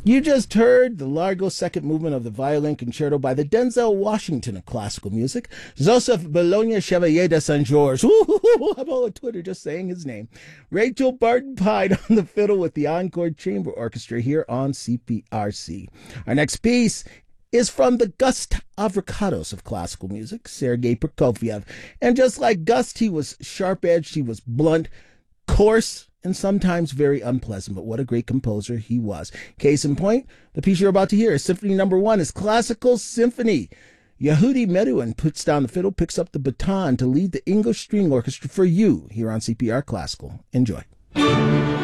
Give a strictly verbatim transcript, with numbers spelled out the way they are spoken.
You just heard the Largo second movement of the violin concerto by the Denzel Washington of classical music, Joseph Bologna Chevalier de Saint Georges. I'm all on Twitter just saying his name. Rachel Barton Pine on the fiddle with the Encore Chamber Orchestra here on C P R C. Our next piece is from the Gust Avocados of classical music, Sergei Prokofiev. And just like Gust, he was sharp-edged, he was blunt, coarse, and sometimes very unpleasant, but what a great composer he was. Case in point, the piece you're about to hear, Symphony Number One, is Classical Symphony. Yehudi Menuhin puts down the fiddle, picks up the baton to lead the English String Orchestra for you here on C P R Classical. Enjoy.